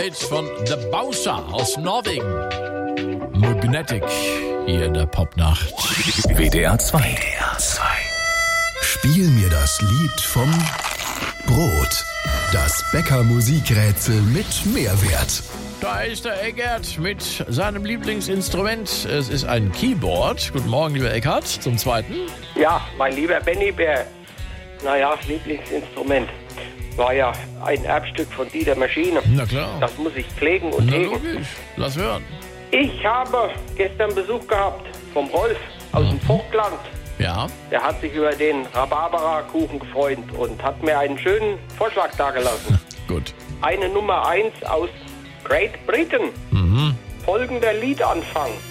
Hits von The Bowser aus Norwegen. Magnetic hier in der Popnacht. WDR 2. Spiel mir das Lied vom Brot. Das Bäcker-Musikrätsel mit Mehrwert. Da ist der Eckert mit seinem Lieblingsinstrument. Es ist ein Keyboard. Guten Morgen, lieber Eckert, zum Zweiten. Ja, mein lieber Benny Bär. Naja, Lieblingsinstrument. War ja ein Erbstück von Dieter Maschine. Na klar. Das muss ich pflegen und Na hegen. logisch, lass hören. Ich habe gestern Besuch gehabt vom Rolf aus dem Vogtland. Ja, Der hat sich über den Rhabarbera-Kuchen gefreut und hat mir einen schönen Vorschlag dargelassen. gut. Eine Nummer 1 aus Great Britain. Folgender Liedanfang.